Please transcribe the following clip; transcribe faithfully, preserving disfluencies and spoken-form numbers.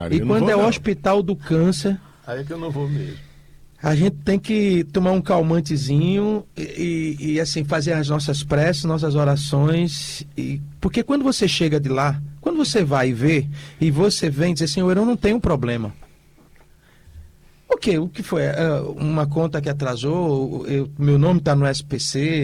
Aí E eu não quando vou, é o não. Hospital do Câncer, Aí é que eu não vou mesmo. a gente tem que tomar um calmantezinho e, e, e, assim, fazer as nossas preces, nossas orações. E, porque quando você chega de lá, quando você vai e vê, e você vem dizer, Senhor, eu não tenho problema. Ok, o que foi? É, uma conta que atrasou, eu- meu nome está no S P C,